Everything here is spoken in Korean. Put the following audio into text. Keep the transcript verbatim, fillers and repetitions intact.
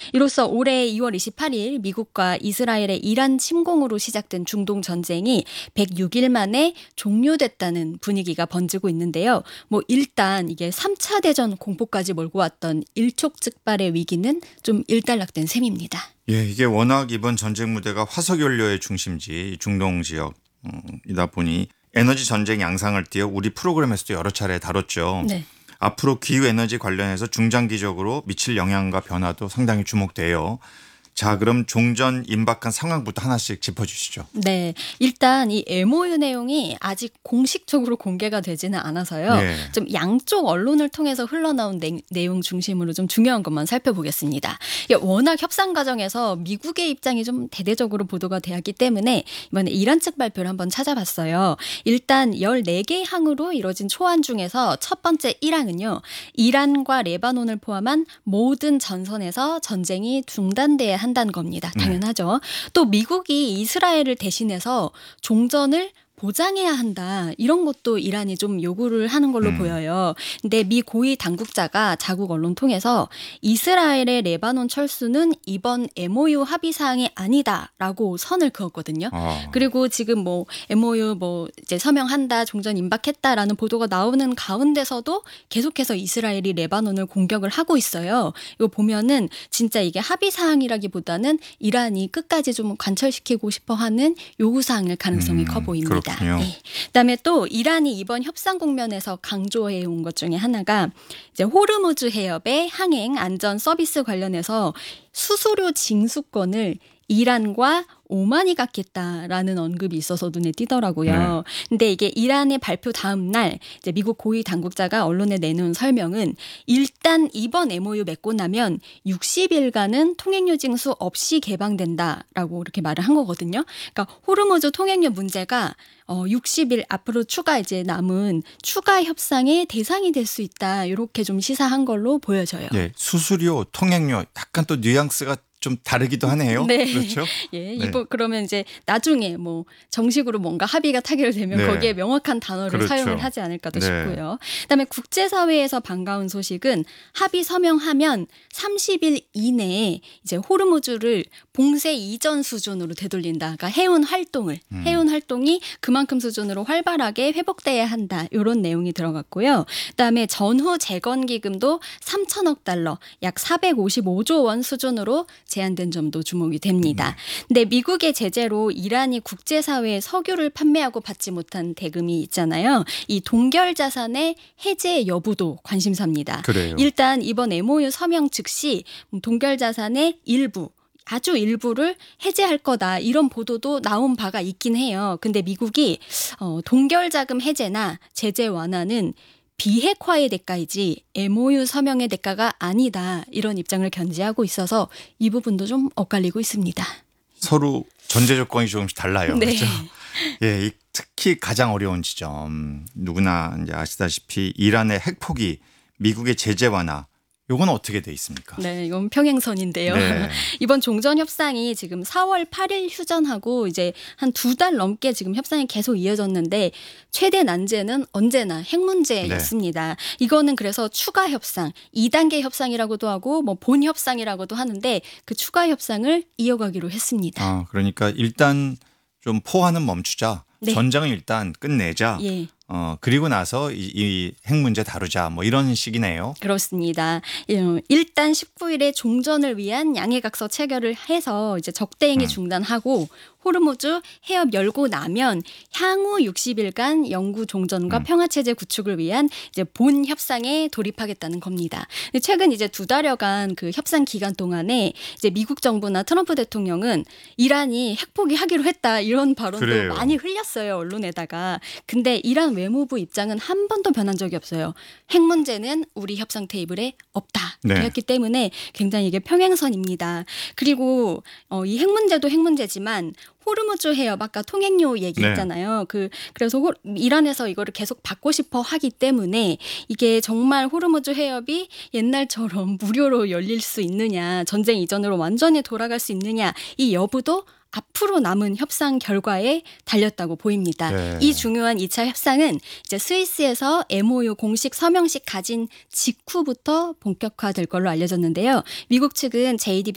이로써 올해 이월 이십팔일 미국과 이스라엘의 이란 침공으로 시작된 중동 전쟁이 백육 일 만에 종료됐다는 분위기가 번지고 있는데요. 뭐 일단 이게 삼 차 대전 공포까지 몰고 왔던 일촉즉발의 위기는 좀 일단락된 셈입니다. 예, 이게 워낙 이번 전쟁 무대가 화석 연료의 중심지 중동 지역이다 보니 에너지 전쟁 양상을 띄어 우리 프로그램에서도 여러 차례 다뤘죠. 네. 앞으로 기후 에너지 관련해서 중장기적으로 미칠 영향과 변화도 상당히 주목돼요. 자, 그럼 종전 임박한 상황부터 하나씩 짚어주시죠. 네, 일단 이 엠오유 내용이 아직 공식적으로 공개가 되지는 않아서요. 네. 좀 양쪽 언론을 통해서 흘러나온 내, 내용 중심으로 좀 중요한 것만 살펴보겠습니다. 이게 워낙 협상 과정에서 미국의 입장이 좀 대대적으로 보도가 되었기 때문에 이번에 이란 측 발표를 한번 찾아봤어요. 일단 열네 개 항으로 이뤄진 초안 중에서 첫 번째 일 항은요. 이란과 레바논을 포함한 모든 전선에서 전쟁이 중단돼야 한다. 한다는 겁니다. 당연하죠. 네. 또 미국이 이스라엘을 대신해서 종전을 보장해야 한다. 이런 것도 이란이 좀 요구를 하는 걸로 음. 보여요. 근데 미 고위 당국자가 자국 언론 통해서 이스라엘의 레바논 철수는 이번 엠오유 합의 사항이 아니다라고 선을 그었거든요. 아. 그리고 지금 뭐 엠오유 뭐 이제 서명한다, 종전 임박했다라는 보도가 나오는 가운데서도 계속해서 이스라엘이 레바논을 공격을 하고 있어요. 이거 보면은 진짜 이게 합의 사항이라기보다는 이란이 끝까지 좀 관철시키고 싶어하는 요구 사항일 가능성이 음, 커 보입니다. 그렇군요. 네. 그다음에 또 이란이 이번 협상 국면에서 강조해 온 것 중에 하나가 이제 호르무즈 해협의 항행 안전 서비스 관련해서 수수료 징수권을 이란과 오만이 갖겠다라는 언급이 있어서 눈에 띄더라고요. 네. 근데 이게 이란의 발표 다음 날 이제 미국 고위 당국자가 언론에 내놓은 설명은 일단 이번 엠오유 맺고 나면 육십 일간은 통행료 징수 없이 개방된다라고 이렇게 말을 한 거거든요. 그러니까 호르무즈 통행료 문제가 어, 육십 일 앞으로 추가 이제 남은 추가 협상의 대상이 될 수 있다. 이렇게 좀 시사한 걸로 보여져요. 네, 수수료, 통행료 약간 또 뉘앙스가 좀 다르기도 하네요. 네. 그렇죠? 예, 네. 이거 그러면 이제 나중에 뭐 정식으로 뭔가 합의가 타결되면 네. 거기에 명확한 단어를 그렇죠. 사용을 하지 않을까도 네. 싶고요. 그다음에 국제사회에서 반가운 소식은 합의 서명하면 삼십 일 이내에 이제 호르무즈를 봉쇄 이전 수준으로 되돌린다. 그러니까 해운 활동을 음. 해운 활동이 그만큼 수준으로 활발하게 회복돼야 한다. 이런 내용이 들어갔고요. 그다음에 전후 재건 기금도 삼천억 달러, 약 사백오십오조 원 수준으로 제한된 점도 주목이 됩니다. 근데 미국의 제재로 이란이 국제사회에 석유를 판매하고 받지 못한 대금이 있잖아요. 이 동결 자산의 해제 여부도 관심사입니다. 그래요. 일단 이번 엠오유 서명 즉시 동결 자산의 일부 아주 일부를 해제할 거다 이런 보도도 나온 바가 있긴 해요. 근데 미국이 어, 동결 자금 해제나 제재 완화는 비핵화의 대가이지 엠오유 서명의 대가가 아니다. 이런 입장을 견지하고 있어서 이 부분도 좀 엇갈리고 있습니다. 서로 전제 조건이 조금씩 달라요. 네. 그렇죠? 예, 특히 가장 어려운 지점 누구나 이제 아시다시피 이란의 핵포기, 미국의 제재 완화. 이건 어떻게 돼 있습니까? 네, 이건 평행선인데요. 네. 이번 종전 협상이 지금 사월 팔일 휴전하고 이제 한 두 달 넘게 지금 협상이 계속 이어졌는데 최대 난제는 언제나 핵 문제였습니다. 네. 이거는 그래서 추가 협상, 이 단계 협상이라고도 하고 뭐 본 협상이라고도 하는데 그 추가 협상을 이어가기로 했습니다. 아, 그러니까 일단 좀 포화는 멈추자. 네. 전쟁은 일단 끝내자. 예. 어, 그리고 나서 이, 이 핵 문제 다루자 뭐 이런 식이네요. 그렇습니다. 일단 십구 일에 종전을 위한 양해각서 체결을 해서 이제 적대행위 음. 중단하고 호르무즈 해협 열고 나면 향후 육십 일간 영구 종전과 음. 평화체제 구축을 위한 이제 본 협상에 돌입하겠다는 겁니다. 최근 이제 두 달여간 그 협상 기간 동안에 이제 미국 정부나 트럼프 대통령은 이란이 핵 포기하기로 했다 이런 발언도 그래요. 많이 흘렸어요 언론에다가. 근데 이란 외무부 입장은 한 번도 변한 적이 없어요. 핵 문제는 우리 협상 테이블에 없다. 네. 그렇기 때문에 굉장히 이게 평행선입니다. 그리고 어, 이 핵 문제도 핵 문제지만 호르무즈 해협 아까 통행료 얘기했잖아요. 네. 그 그래서 호, 이란에서 이거를 계속 받고 싶어 하기 때문에 이게 정말 호르무즈 해협이 옛날처럼 무료로 열릴 수 있느냐, 전쟁 이전으로 완전히 돌아갈 수 있느냐 이 여부도 앞으로 남은 협상 결과에 달렸다고 보입니다. 네. 이 중요한 이 차 협상은 이제 스위스에서 엠오유 공식 서명식 가진 직후부터 본격화될 걸로 알려졌는데요. 미국 측은 제이디